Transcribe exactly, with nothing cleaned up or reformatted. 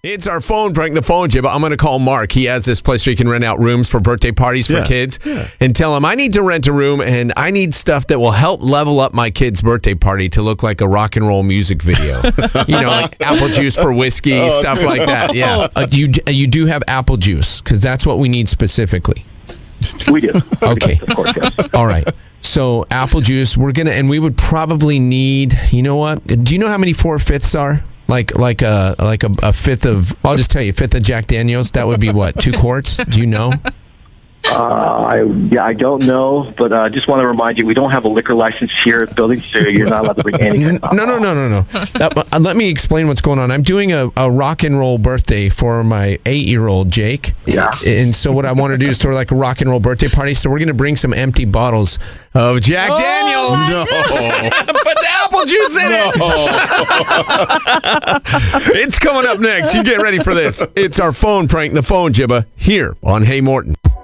It's our phone prank, the phone jib. I'm going to call Mark. He has this place where you can rent out rooms for birthday parties for Yeah, kids yeah. and tell him I need to rent a room and I need stuff that will help level up my kid's birthday party to look like a rock and roll music video. You know, like apple juice for whiskey, Oh, stuff like that. Yeah. Uh, you, you do have apple juice because that's what we need specifically. We do. Okay. Of course, yes. All right. So apple juice, we're going to, and we would probably need, you know what? Do you know how many four-fifths are? Like like a like a, a fifth of, I'll just tell you, a fifth of Jack Daniels. That would be what, two quarts? Do you know? Uh, I yeah, I don't know, but I uh, just want to remind you, we don't have a liquor license here at the building, so you're not allowed to bring any kind of No, no, no, no, no. That, uh, let me explain what's going on. I'm doing a, a rock and roll birthday for my eight-year-old Jake. Yeah. And so what I want to do is throw like a rock and roll birthday party. So we're going to bring some empty bottles of Jack Oh, Daniels. No. Put the apple juice in it. It's coming up next. You get ready for this. It's our phone prank, the phone jibba, here on Hey Morton.